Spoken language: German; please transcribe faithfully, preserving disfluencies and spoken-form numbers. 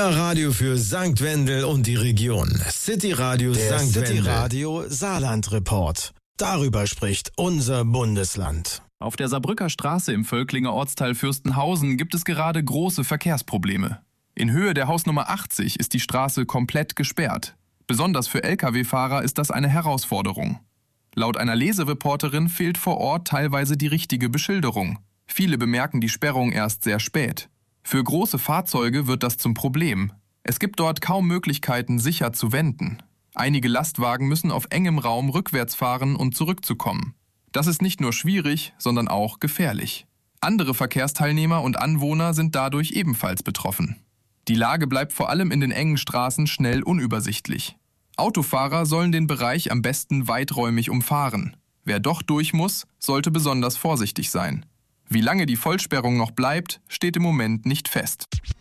Euer Radio für Sankt Wendel und die Region. City Radio Der Sankt City Wendel. Radio Saarland Report. Darüber spricht unser Bundesland. Auf der Saarbrücker Straße im Völklinger Ortsteil Fürstenhausen gibt es gerade große Verkehrsprobleme. In Höhe der Hausnummer achtzig ist die Straße komplett gesperrt. Besonders für L K W-Fahrer ist das eine Herausforderung. Laut einer Lesereporterin fehlt vor Ort teilweise die richtige Beschilderung. Viele bemerken die Sperrung erst sehr spät. Für große Fahrzeuge wird das zum Problem. Es gibt dort kaum Möglichkeiten, sicher zu wenden. Einige Lastwagen müssen auf engem Raum rückwärts fahren und zurückzukommen. Das ist nicht nur schwierig, sondern auch gefährlich. Andere Verkehrsteilnehmer und Anwohner sind dadurch ebenfalls betroffen. Die Lage bleibt vor allem in den engen Straßen schnell unübersichtlich. Autofahrer sollen den Bereich am besten weiträumig umfahren. Wer doch durch muss, sollte besonders vorsichtig sein. Wie lange die Vollsperrung noch bleibt, steht im Moment nicht fest.